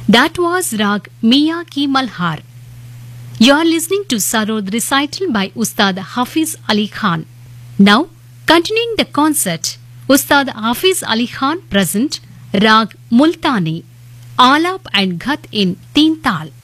That was Rag Miya Ki Malhar. You are listening to Sarod recital by Ustad Hafiz Ali Khan. Now, continuing the concert, Ustad Hafiz Ali Khan present Rag Multani, Alap and Ghat in Teen Tal.